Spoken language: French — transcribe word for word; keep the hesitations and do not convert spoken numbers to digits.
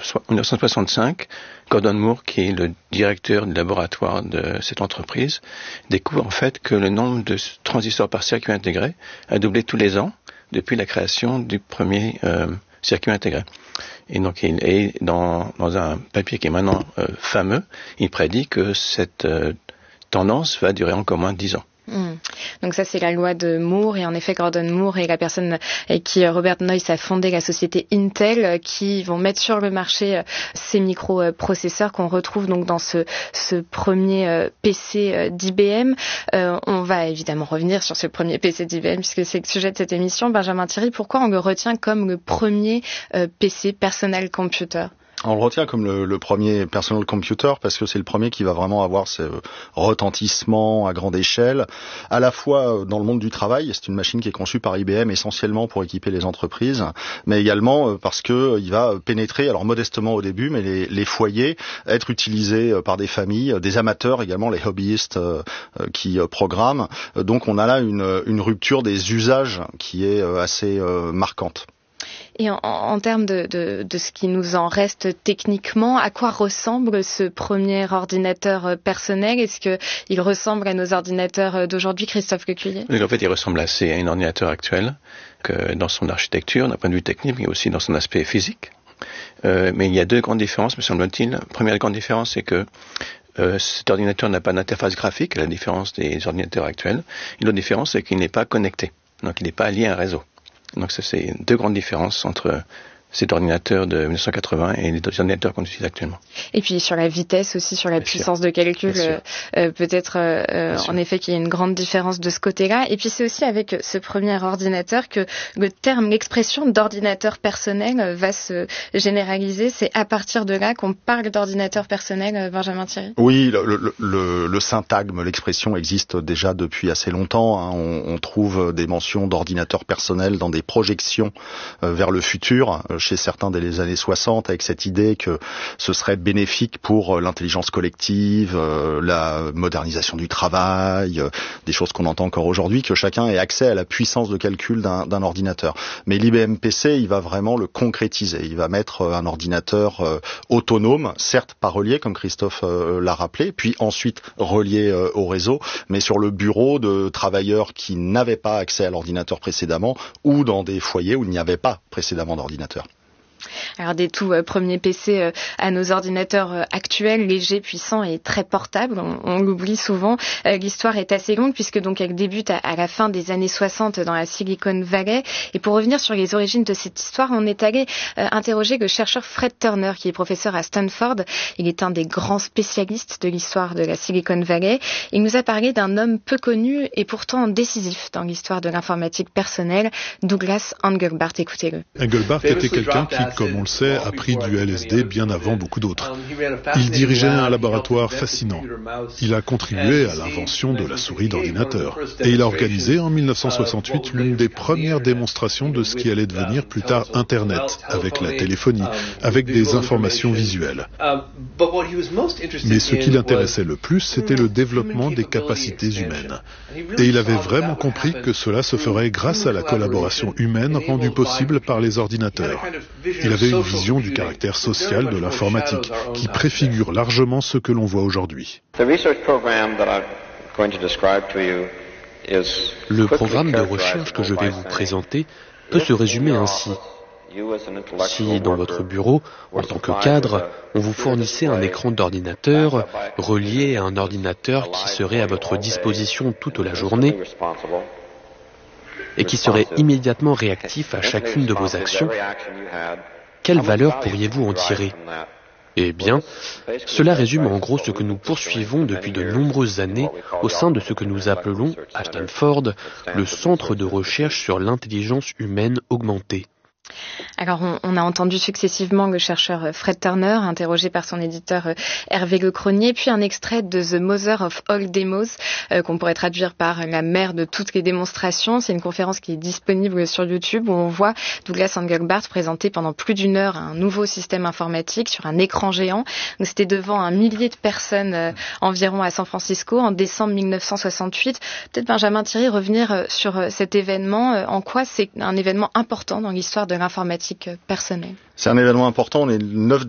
dix-neuf cent soixante-cinq, Gordon Moore, qui est le directeur du laboratoire de cette entreprise, découvre en fait que le nombre de transistors par circuit intégré a doublé tous les ans depuis la création du premier euh, circuit intégré. Et donc, il est dans, dans un papier qui est maintenant euh, fameux, il prédit que cette euh, tendance va durer encore moins de dix ans. Mmh. Donc ça, c'est la loi de Moore, et en effet Gordon Moore est la personne avec qui Robert Noyce a fondé la société Intel, qui vont mettre sur le marché ces microprocesseurs qu'on retrouve donc dans ce, ce premier P C d'I B M. Euh, on va évidemment revenir sur ce premier P C d'I B M puisque c'est le sujet de cette émission. Benjamin Thierry, pourquoi on le retient comme le premier euh, P C personal computer ? On le retient comme le, le premier personal computer parce que c'est le premier qui va vraiment avoir ce retentissement à grande échelle, à la fois dans le monde du travail. C'est une machine qui est conçue par I B M essentiellement pour équiper les entreprises, mais également parce que il va pénétrer, alors modestement au début, mais les, les foyers, être utilisé par des familles, des amateurs également, les hobbyistes euh, qui euh, programment. Donc on a là une, une rupture des usages qui est euh, assez euh, marquante. Et en, en termes de, de, de ce qui nous en reste techniquement, à quoi ressemble ce premier ordinateur personnel ? Est-ce qu'il ressemble à nos ordinateurs d'aujourd'hui, Christophe Lecuyer ? En fait, il ressemble assez à un ordinateur actuel, que dans son architecture, d'un point de vue technique, mais aussi dans son aspect physique. Euh, mais il y a deux grandes différences, me semble-t-il. La première grande différence, c'est que euh, cet ordinateur n'a pas d'interface graphique, à la différence des ordinateurs actuels. Et l'autre différence, c'est qu'il n'est pas connecté, donc il n'est pas lié à un réseau. Donc ça, c'est deux grandes différences entre cet ordinateur de dix-neuf cent quatre-vingts et les ordinateurs qu'on utilise actuellement. Et puis sur la vitesse aussi, sur la Bien puissance sûr. de calcul, euh, euh, peut-être euh, en effet qu'il y a une grande différence de ce côté-là. Et puis c'est aussi avec ce premier ordinateur que le terme, l'expression d'ordinateur personnel va se généraliser. C'est à partir de là qu'on parle d'ordinateur personnel, Benjamin Thierry ? Oui, le, le, le, le syntagme, l'expression existe déjà depuis assez longtemps. Hein. On, on trouve des mentions d'ordinateur personnel dans des projections euh, vers le futur, euh, chez certains dès les années soixante, avec cette idée que ce serait bénéfique pour l'intelligence collective, euh, la modernisation du travail, euh, des choses qu'on entend encore aujourd'hui, que chacun ait accès à la puissance de calcul d'un, d'un ordinateur. Mais l'I B M P C, il va vraiment le concrétiser. Il va mettre un ordinateur euh, autonome, certes pas relié, comme Christophe euh, l'a rappelé, puis ensuite relié euh, au réseau, mais sur le bureau de travailleurs qui n'avaient pas accès à l'ordinateur précédemment, ou dans des foyers où il n'y avait pas précédemment d'ordinateur. Alors des tout euh, premiers P C euh, à nos ordinateurs euh, actuels, légers, puissants et très portables, on, on l'oublie souvent. Euh, l'histoire est assez longue puisque donc elle débute à, à la fin des années soixante dans la Silicon Valley. Et pour revenir sur les origines de cette histoire, on est allé euh, interroger le chercheur Fred Turner, qui est professeur à Stanford. Il est un des grands spécialistes de l'histoire de la Silicon Valley. Il nous a parlé d'un homme peu connu et pourtant décisif dans l'histoire de l'informatique personnelle, Douglas Engelbart. Écoutez-le. Engelbart était quelqu'un qui, comme on le sait, a pris du L S D bien avant beaucoup d'autres. Il dirigeait un laboratoire fascinant. Il a contribué à l'invention de la souris d'ordinateur. Et il a organisé en dix-neuf cent soixante-huit l'une des premières démonstrations de ce qui allait devenir plus tard Internet, avec la téléphonie, avec des informations visuelles. Mais ce qui l'intéressait le plus, c'était le développement des capacités humaines. Et il avait vraiment compris que cela se ferait grâce à la collaboration humaine rendue possible par les ordinateurs. Il avait une vision du caractère social de l'informatique qui préfigure largement ce que l'on voit aujourd'hui. Le programme de recherche que je vais vous présenter peut se résumer ainsi. Si, dans votre bureau, en tant que cadre, on vous fournissait un écran d'ordinateur relié à un ordinateur qui serait à votre disposition toute la journée et qui serait immédiatement réactif à chacune de vos actions, quelle valeur pourriez-vous en tirer ? Eh bien, cela résume en gros ce que nous poursuivons depuis de nombreuses années au sein de ce que nous appelons, à Stanford, le Centre de recherche sur l'intelligence humaine augmentée. Alors, on, on a entendu successivement le chercheur Fred Turner, interrogé par son éditeur Hervé Lecronier, puis un extrait de The Mother of All Demos, euh, qu'on pourrait traduire par la mère de toutes les démonstrations. C'est une conférence qui est disponible sur YouTube où on voit Douglas Engelbart présenter pendant plus d'une heure un nouveau système informatique sur un écran géant. Donc, c'était devant un millier de personnes euh, environ à San Francisco en décembre dix-neuf cent soixante-huit. Peut-être, Benjamin Thierry, revenir sur euh, cet événement. Euh, en quoi c'est un événement important dans l'histoire de l'informatique personnelle? C'est un événement important. On est le neuf